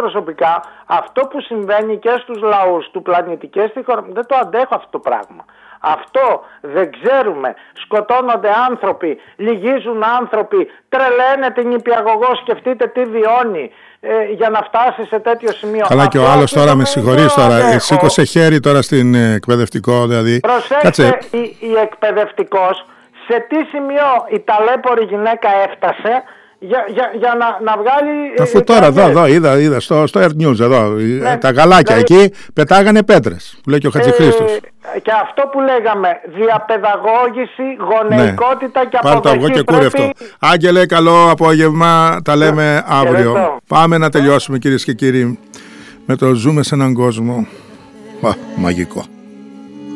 προσωπικά αυτό που συμβαίνει και στους λαούς του πλανήτη και στη χώρα, δεν το αντέχω αυτό το πράγμα. Αυτό δεν ξέρουμε. Σκοτώνονται άνθρωποι, λυγίζουν άνθρωποι, τρελαίνεται η νηπιαγωγό, σκεφτείτε τι βιώνει για να φτάσει σε τέτοιο σημείο. Καλά, και ο άλλος τώρα, με συγχωρείς τώρα, σήκωσε χέρι τώρα στην εκπαιδευτικό, δηλαδή. Προσέξτε, η εκπαιδευτικός σε τι σημείο η ταλέπορη γυναίκα έφτασε για να βγάλει... Αφού τώρα εδώ είδα στο Air News εδώ, τα γαλάκια εκεί πετάγανε πέτρες, που λέει και ο Χατζηχρήστος. Και αυτό που λέγαμε, διαπαιδαγώγηση, γονεϊκότητα και αποδοχή. Πάρ' το αυγό και κούρευτο. Άγγελε, καλό απόγευμα, τα λέμε αύριο. Πάμε να τελειώσουμε, κυρίες και κύριοι, με το ζούμε σε έναν κόσμο μαγικό.